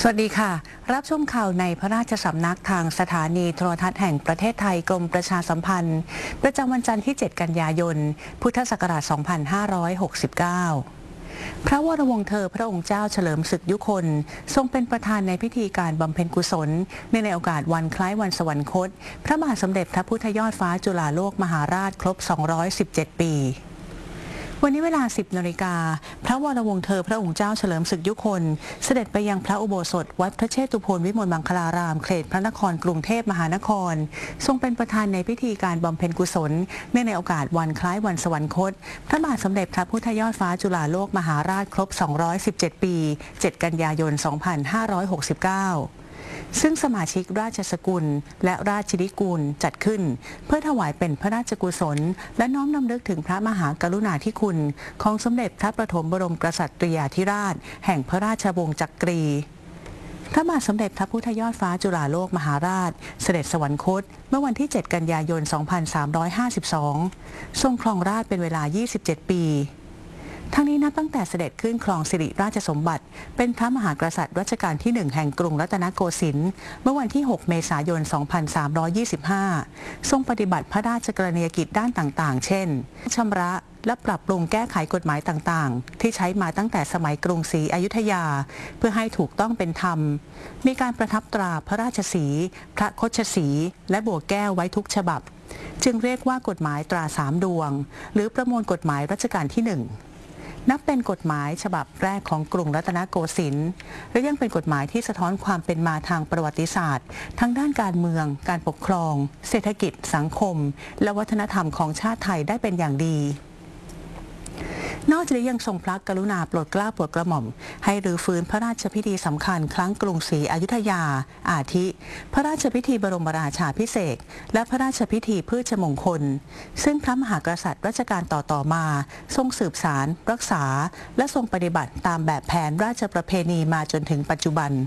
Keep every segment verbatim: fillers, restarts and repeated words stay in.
สวัสดีค่ะรับชมข่าวในพระราชสำนักทางสถานีโทรทัศน์แห่งประเทศไทยกรมประชาสัมพันธ์ประจำวันจันทร์ที่ เจ็ด กันยายน พุทธศักราช สองพันห้าร้อยหกสิบเก้า พระวรวงศ์เธอพระองค์เจ้าเฉลิมศึกยุคนทรงเป็นประธานในพิธีการบำเพ็ญกุศลในโอกาสวันคล้ายวันสวรรคตพระบาทสมเด็จพระพุทธยอดฟ้าจุฬาโลกมหาราชครบ สองร้อยสิบเจ็ด ปีวันนี้เวลา สิบ นาฬิกาพระวรวงศ์เธอพระองค์เจ้าเฉลิมศึกยุคนเสด็จไปยังพระอุโบสถวัดพระเชตุพนวิมลมังคลารามเขตพระนครกรุงเทพมหานครทรงเป็นประธานในพิธีการบำเพ็ญกุศลเนื่องในโอกาสวันคล้ายวันสวรรคตพระบาทสมเด็จพระพุทธยอดฟ้าจุฬาโลกมหาราชครบ สองร้อยสิบเจ็ด ปี เจ็ด กันยายน สองพันห้าร้อยหกสิบเก้าซึ่งสมาชิกราชสกุลและราชธิกูลจัดขึ้นเพื่อถวายเป็นพระราชกุศลและน้อมรำลึกถึงพระมหากรุณาธิคุณของสมเด็จพระประถมบรมกษัตริยาธิราชแห่งพระราชวงศ์จักรีพระบาทสมเด็จพระพุทธยอดฟ้าจุฬาโลกมหาราชเสด็จสวรรคตเมื่อวันที่ เจ็ด กันยายน สองพันสามร้อยห้าสิบสอง ทรงครองราชย์เป็นเวลา ยี่สิบเจ็ด ปีทั้งนี้นับตั้งแต่เสด็จขึ้นครองสิริราชสมบัติเป็นพระมหากษัตริย์รัชกาลที่หนึ่งแห่งกรุงรัตนโกสินทร์เมื่อวันที่ หก เมษายน สองพันสามร้อยยี่สิบห้า ทรงปฏิบัติพระราชกรณียกิจด้านต่างๆ เช่นชำระและปรับปรุงแก้ไขกฎหมายต่างๆที่ใช้มาตั้งแต่สมัยกรุงศรีอยุธยาเพื่อให้ถูกต้องเป็นธรรมมีการประทับตราพระราชสีห์พระคชสีห์และบัวแก้วไว้ทุกฉบับจึงเรียกว่ากฎหมายตราสามดวงหรือประมวลกฎหมายรัชกาลที่หนึ่งนับเป็นกฎหมายฉบับแรกของกรุงรัตนโกสินทร์และยังเป็นกฎหมายที่สะท้อนความเป็นมาทางประวัติศาสตร์ทั้งด้านการเมืองการปกครองเศรษฐกิจสังคมและวัฒนธรรมของชาติไทยได้เป็นอย่างดีนอกจากนี้ยังทรงพระกรุณาโปรดเกล้าโปรดกระหม่อมให้รื้อฟื้นพระราชพิธีสำคัญครั้งกรุงศรีอยุธยาอาทิ พระราชพิธีบรมราชาภิเษกและพระราชพิธีพืชมงคลซึ่งพระมหากษัตริย์รัชกาลต่อๆมาทรงสืบสานรักษาและทรงปฏิบัติตามแบบแผนราชประเพณีมาจนถึงปัจจุบัน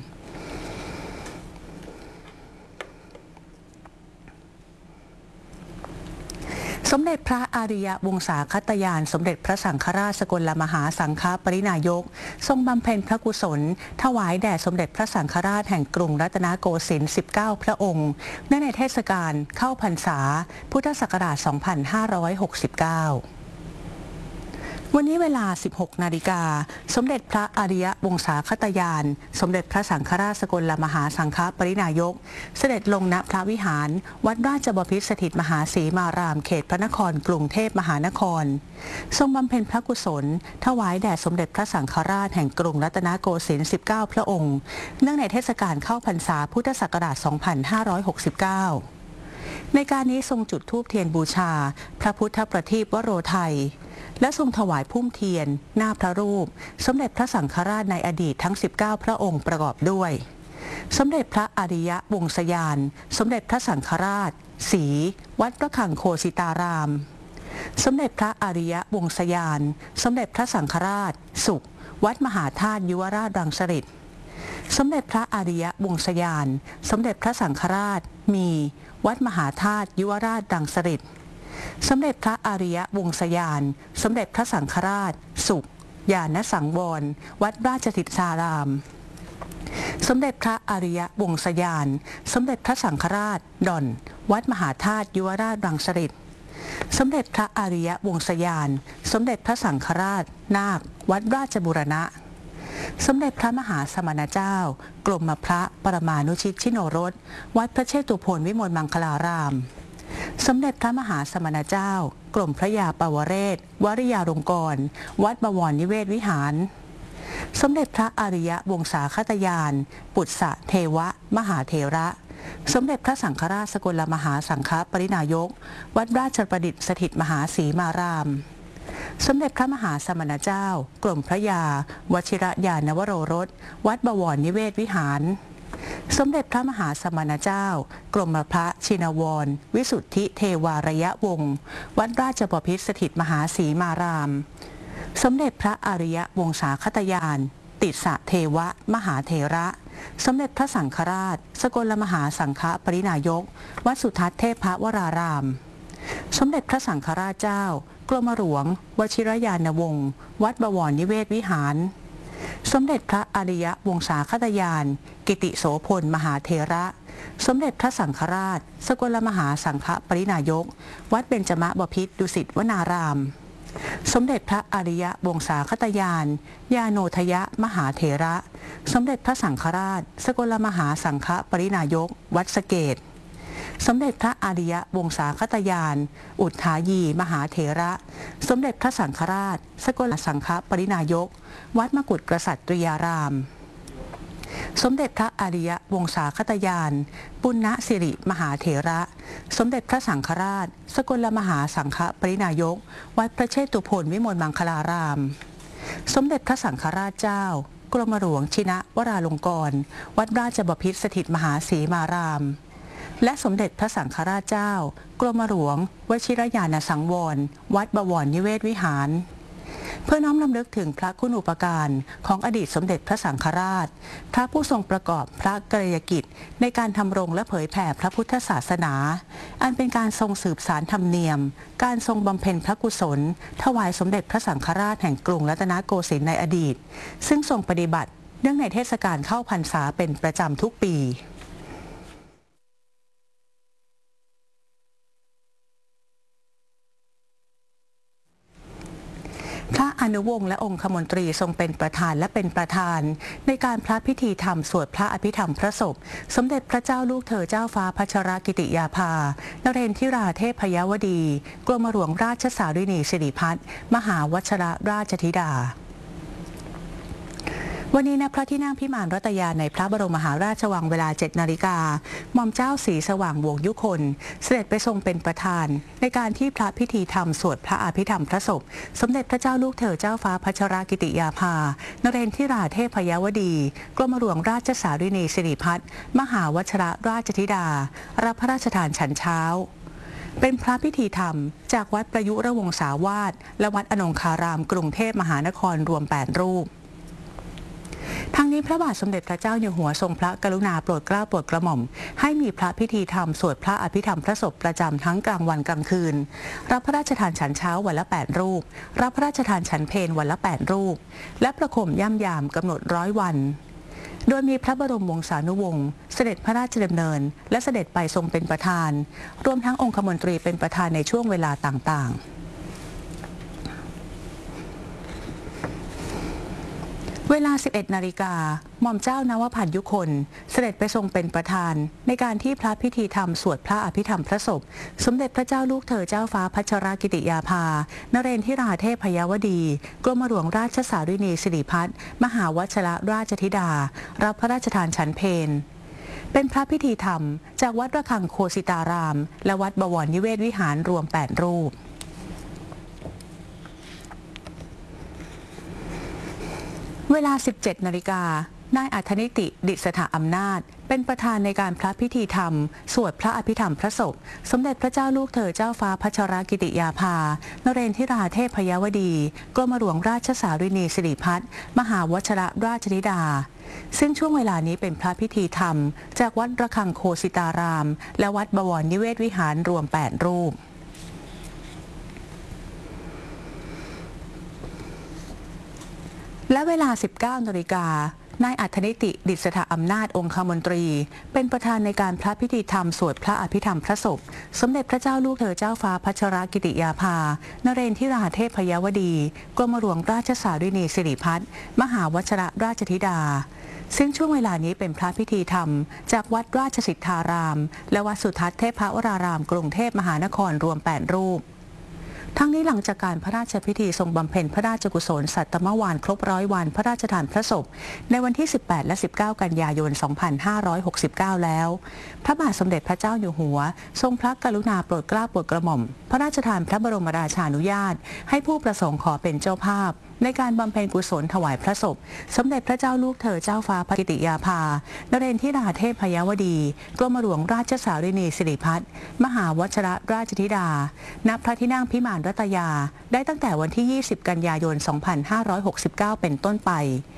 สมเด็จพระอาริยวงศาคตยานสมเด็จพระสังฆราชสกลมหาสังฆปรินายกทรงบำเพ็ญพระกุศลถวายแด่สมเด็จพระสังฆราชแห่งกรุงรัตนโกสินทร์สิบเก้าพระองค์เนื่องในเทศกาลเข้าพรรษาพุทธศักราชสองพันห้าร้อยหกสิบเก้าวันนี้เวลา สิบหก นาฬิกาสมเด็จพระอาริยวงศาคตยานสมเด็จพระสังฆราชสกลมหาสังฆปรินายกเสด็จลงณพระวิหารวัดราชบพิตรสถิตมหาศรีมารามเขตพระนครกรุงเทพมหานครทรงบำเพ็ญพระกุศลถวายแด่สมเด็จพระสังฆราชแห่งกรุงรัตนโกสินทร์สิบเก้าพระองค์เนื่องในเทศกาลเข้าพรรษาพุทธศักราชสองพันห้าร้อยหกสิบเก้าในการนี้ทรงจุดธูปเทียนบูชาพระพุทธประทีปวโรไทยและทรงถวายพุ่มเทียนหน้าพระรูปสมเด็จพระสังฆราชในอดีตทั้งสิบเก้าพระองค์ประกอบด้วยสมเด็จพระอาริยวงศยานสมเด็จพระสังฆราชศรีวัดพระขังโคสิตารามสมเด็จพระอาริยวงศยานสมเด็จพระสังฆราชสุขวัดมหาธาตุยุวราชรังสฤษฎ์สมเด็จพระอาริยวงศยานสมเด็จพระสังฆราชมีวัดมหาธาตุยุวราชรังสฤษฎ์สมเด็จพระอาริยวงศยานสมเด็จพระสังฆราชสุขญาณสังวรวัดราชสิทธารามสมเด็จพระอาริยวงศยานสมเด็จพระสังฆราชดอนวัดมหาธาตุยุวราชรังสฤษฎ์สมเด็จพระอาริยวงศยานสมเด็จพระสังฆราชนาควัดราชบูรณะสมเด็จพระมหาสมณเจ้ากรมพระปรมานุชิตชิโนรสวัดพระเชตุพนวิมลมังคลารามสมเด็จพระมหาสมณเจ้ากรมพระยาปวเรศวริยาลงกรณ์วัดบวรนิเวศวิหารสมเด็จพระอาริยวงศาคตยานปุตสะเทวะมหาเถระสมเด็จพระสังฆราชสกลมหาสังฆปรินายกวัดราชประดิษฐ์สถิตมหาศรีมารามสมเด็จพระมหาสมณเจ้ากรมพระยาวชิรญาณวโรรสวัดบวรนิเวศวิหารสมเด็จพระมหาสมณเจ้ากรมพระชินวรวิสุทธิเทวารยวงศ์วัดราชบพิตรสถิตมหาศรีมารามสมเด็จพระอาริยวงศาคตยานติสสะเทวะมหาเถระสมเด็จพระสังฆราชสกลมหาสังฆปรินายกวัดสุทัศน์เทพวรารามสมเด็จพระสังฆราชเจ้ากรมหลวงวชิรญาณวงศ์วัดบวรนิเวศวิหาร สสมเด็จพระอริยวงศาคตยาน กิติโสพลมหาเถระ สมเด็จพระสังฆราช สกลมหาสังฆปรินายก วัดเบญจมบพิตรดุสิตวนาราม สมเด็จพระอริยวงศาคตยาน ญาโนทยมหาเถระ สมเด็จพระสังฆราช สกลมหาสังฆปรินายก วัดสะเกษ สมเด็จพระอริยวงศาคตยาน อุทธายีมหาเถระ สมเด็จพระสังฆราช สกลสังฆปรินายก วัดมกุฏกษัตริยาราม สมเด็จพระอริยวงศาคตยาน ปุณณสิริมหาเถระ สมเด็จพระสังฆราช สกลมหาสังฆปรินายก วัดพระเชตุพนวิมลมังคลาราม สมเด็จพระสังฆราชเจ้ากรมหลวงชินะวราลงกรณ์วัดราชบพิตรสถิตมหาศรีมาราม และสมเด็จพระสังฆราชเจ้ากรมหลวงวชิรญาณสังวรวัดบวรนิเวศวิหารเพื่อน้อมรำลึกถึงพระคุณูปการของอดีตสมเด็จพระสังฆราชพระผู้ทรงประกอบพระกรณียกิจในการทำรงและเผยแผ่พระพุทธศาสนาอันเป็นการทรงสืบสานธรรมเนียมการทรงบำเพ็ญพระกุศลถวายสมเด็จพระสังฆราชแห่งกรุงรัตนโกสินทร์ในอดีตซึ่งทรงปฏิบัติเนื่องในเทศกาลเข้าพรรษาเป็นประจำทุกปีพระอนุวงศ์และองคมนตรีทรงเป็นประธานและเป็นประธานในการพระพิธีธรรมสวดพระอภิธรรมพระศพสมเด็จพระเจ้าลูกเธอเจ้าฟ้าพัชรกิติยาภานเรนทิราเทพยวดีกรมหลวงราชสารินีสิริพัฒน์มหาวชรราชธิดาวันนี้ณพระที่นั่งพิมานรัตยาในพระบรมมหาราชวังเวลา เจ็ดนาฬิกาหม่อมเจ้าศรีสว่างวงศ์ยุคนเสด็จไปทรงเป็นประธานในการที่พระพิธีธรรมสวดพระอภิธรรมพระศพสมเด็จพระเจ้าลูกเธอเจ้าฟ้าพัชรกิติยาภานเรนทิราเทพยวดีกรมหลวงราชสารินีสิริพัฒน์มหาวชรราชธิดารับพระราชทานฉันเช้าเป็นพระพิธีธรรมจากวัดประยุรวงศาวาสและวัดอนงคารามกรุงเทพมหานครรวมแปดรูปทั้งนี้พระบาทสมเด็จพระเจ้าอยู่หัวทรงพระกรุณาโปรดเกล้าโปรดกระหม่อมให้มีพระพิธีธรรมสวดพระอภิธรรมพระศพประจำทั้งกลางวันกลางคืนรับพระราชทานฉันเช้าวันละแปดรูปรับพระราชทานฉันเพลวันละแปดรูปและประคมย่ำยามกำหนดร้อยวันโดยมีพระบรมวงศานุวงศ์เสด็จพระราชดำเนินและเสด็จไปทรงเป็นประธานรวมทั้งองคมนตรีเป็นประธานในช่วงเวลาต่างๆเวลา สิบเอ็ดนาฬิกาหม่อมเจ้านวพันธ์ยุคนเสด็จไปทรงเป็นประธานในการที่พระพิธีธรรมสวดพระอภิธรรมพระศพสมเด็จพระเจ้าลูกเธอเจ้าฟ้าพัชรกิติยาภานเรนทิราเทพยวดีกรมหลวงราชสารินีสิริพัฒน์มหาวชรราชธิดารับพระราชทานฉันเพลเป็นพระพิธีธรรมจากวัดระฆังโคสิตารามและวัดบวรนิเวศวิหารรวมแปดรูปเวลา สิบเจ็ดนาฬิกานายอัธนิติดิษฐอำนาจเป็นประธานในการพระพิธีธรรมสวดพระอภิธรรมพระศพสมเด็จพระเจ้าลูกเธอเจ้าฟ้าพัชรกิติยาภานเรนทิราเทพยวดีกรมหลวงราชสารินีสิริพัฒน์มหาวชรราชธิดาซึ่งช่วงเวลานี้เป็นพระพิธีธรรมจากวัดระฆังโคสิตารามและวัดบวรนิเวศวิหารรวมแปดรูปและเวลา สิบเก้านาฬิกานายอัธนิติดิษฐอำนาจองคมนตรีเป็นประธานในการพระพิธีธรรมสวดพระอภิธรรมพระศพสมเด็จพระเจ้าลูกเธอเจ้าฟ้าพัชรกิติยาภานเรนทิราเทพยวดีกรมหลวงราชสารินีสิริพัฒน์มหาวชรราชธิดาซึ่งช่วงเวลานี้เป็นพระพิธีธรรมจากวัดราชสิทธารามและวัดสุทัศน์เทพวรารามกรุงเทพมหานครรวมแปดรูปทั้งนี้หลังจากการพระราชพิธีทรงบำเพ็ญพระราชกุศลสัตตมวานครบร้อยวันพระราชทานพระศพในวันที่ สิบแปด และ สิบเก้า กันยายน สองพันห้าร้อยหกสิบเก้า แล้วพระบาทสมเด็จพระเจ้าอยู่หัวทรงพระกรุณาโปรดเกล้าโปรดกระหม่อมพระราชทานพระบรมราชานุญาตให้ผู้ประสงค์ขอเป็นเจ้าภาพในการบำเพ็ญกุศลถวายพระศพสมเด็จพระเจ้าลูกเธอเจ้าฟ้าพัชรกิติยาภานเรนทิราเทพยวดีกรมหลวงราชสารินีสิริพัฒน์มหาวชรราชธิดาณพระที่นั่งพิมานรัตยาได้ตั้งแต่วันที่ ยี่สิบ กันยายน สองพันห้าร้อยหกสิบเก้า เป็นต้นไป